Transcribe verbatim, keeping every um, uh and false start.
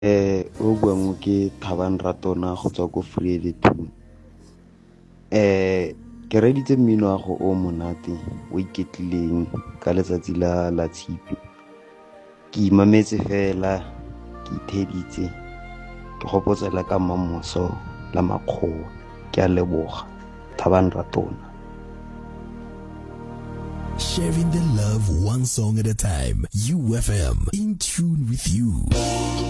Eh o buang ke Thabang Ratona go tswa ko Freely two. Eh ke reditse mmino wa go o monate o iketlileng ka letsatsi la la tshipi. Ke imametse fela ke itheditse ke gopotsela ka mamoso la makgowa. Ke a leboga. Thabang Ratona. Sharing the love one song at a time. U F M, in tune with you.